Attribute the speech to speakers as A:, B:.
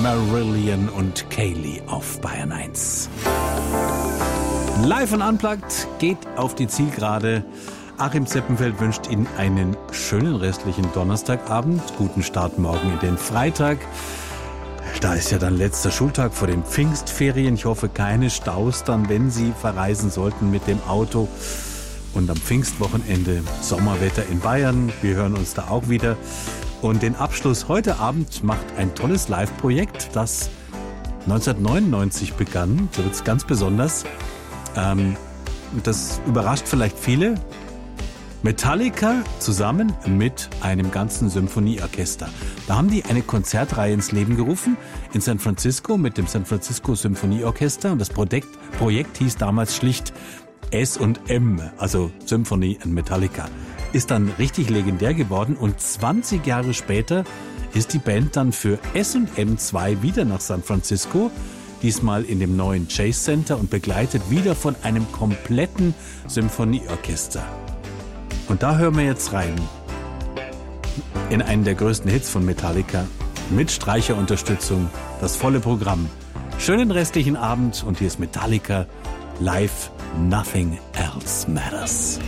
A: Marillion und Kaylee auf Bayern 1. Live und Unplugged geht auf die Zielgerade. Achim Zeppenfeld wünscht Ihnen einen schönen restlichen Donnerstagabend. Guten Start morgen in den Freitag. Da ist ja dann letzter Schultag vor den Pfingstferien. Ich hoffe, keine Staus dann, wenn Sie verreisen sollten mit dem Auto. Und am Pfingstwochenende Sommerwetter in Bayern. Wir hören uns da auch wieder. Und den Abschluss heute Abend macht ein tolles Live-Projekt, das 1999 begann. So wird es ganz besonders. Das überrascht vielleicht viele. Metallica zusammen mit einem ganzen Symphonieorchester. Da haben die eine Konzertreihe ins Leben gerufen in San Francisco mit dem San Francisco Symphonieorchester. Und das Projekt hieß damals schlicht S&M, also Symphony and Metallica. Ist dann richtig legendär geworden und 20 Jahre später ist die Band dann für S&M 2 wieder nach San Francisco, diesmal in dem neuen Chase Center und begleitet wieder von einem kompletten Symphonieorchester. Und da hören wir jetzt rein in einen der größten Hits von Metallica mit Streicherunterstützung, das volle Programm. Schönen restlichen Abend und hier ist Metallica live, Nothing Else Matters.